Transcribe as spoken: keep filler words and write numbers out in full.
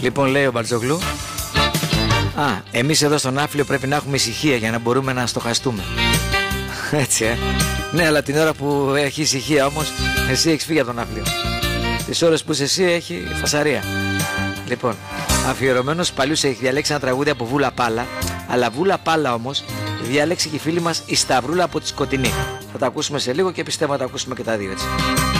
Λοιπόν, λέει ο Μπαρτζογλού, α, εμείς εδώ στον Άφλιο πρέπει να έχουμε ησυχία για να μπορούμε να στοχαστούμε. Έτσι, ε. Ναι, αλλά την ώρα που έχει ησυχία όμως, εσύ έχεις φύγει από τον Άφλιο. Τις ώρες που είσαι εσύ έχει φασαρία. Λοιπόν, αφιερωμένος παλιούς έχει διαλέξει ένα τραγούδι από Βούλα Πάλα. Αλλά Βούλα Πάλα όμως διάλεξε και η φίλη μας η Σταυρούλα από τη Σκοτεινή. Θα τα ακούσουμε σε λίγο και πιστεύω να τα ακούσουμε και τα δύο, έτσι.